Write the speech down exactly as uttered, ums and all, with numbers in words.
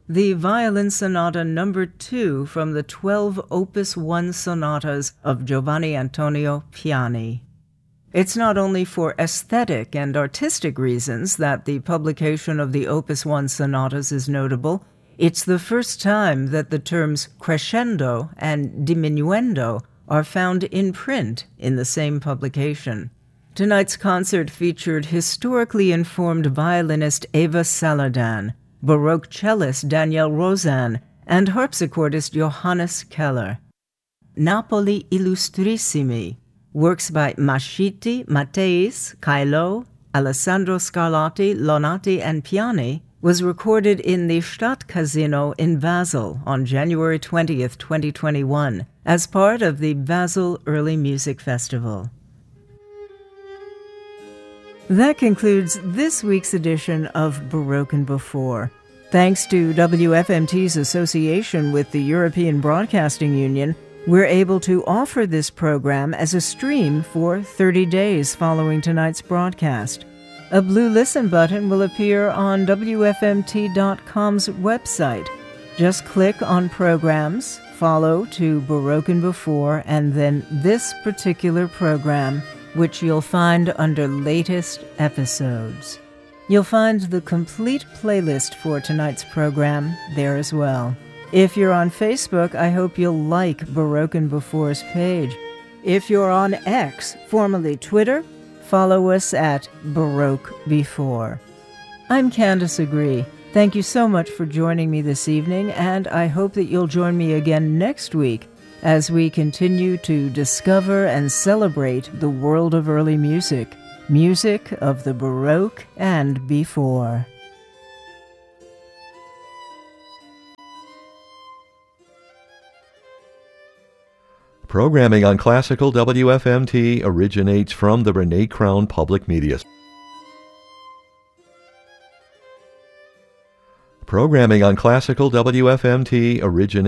the Violin Sonata Number two from the twelve Opus one sonatas of Giovanni Antonio Piani. It's not only for aesthetic and artistic reasons that the publication of the Opus one sonatas is notable. It's the first time that the terms crescendo and diminuendo are found in print in the same publication. Tonight's concert featured historically informed violinist Eva Saladin, Baroque cellist Daniel Rozan, and harpsichordist Johannes Keller. Napoli Illustrissimi, works by Mascitti, Matteis, Caillo, Alessandro Scarlatti, Lonati, and Piani, was recorded in the Stadtcasino in Basel on January twentieth, twenty twenty-one, as part of the Basel Early Music Festival. That concludes this week's edition of Baroque and Before. Thanks to W F M T's association with the European Broadcasting Union, we're able to offer this program as a stream for thirty days following tonight's broadcast. A blue listen button will appear on W F M T dot com's website. Just click on Programs, follow to Baroque and Before, and then this particular program, which you'll find under Latest Episodes. You'll find the complete playlist for tonight's program there as well. If you're on Facebook, I hope you'll like Baroque and Before's page. If you're on X, formerly Twitter, follow us at Baroque Before. I'm Candace Agree. Thank you so much for joining me this evening, and I hope that you'll join me again next week as we continue to discover and celebrate the world of early music, music of the Baroque and before. Programming on Classical W F M T originates from the Renee Crown Public Media. Programming on Classical W F M T originates